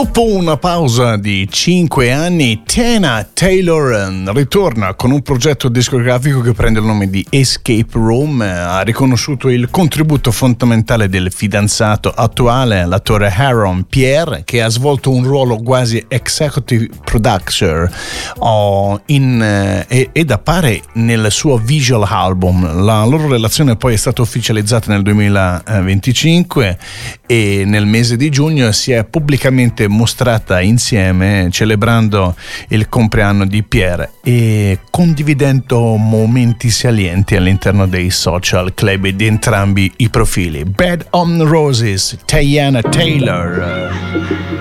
Dopo una pausa di 5 anni, Teyana Taylor ritorna con un progetto discografico che prende il nome di Escape Room. Ha riconosciuto il contributo fondamentale del fidanzato attuale, l'attore Aaron Pierre, che ha svolto un ruolo quasi executive producer ed appare nel suo visual album. La loro relazione poi è stata ufficializzata nel 2025 e nel mese di giugno si è pubblicamente mostrata insieme celebrando il compleanno di Pierre e condividendo momenti salienti all'interno dei social club di entrambi i profili. Bed on Roses, Teyana Taylor.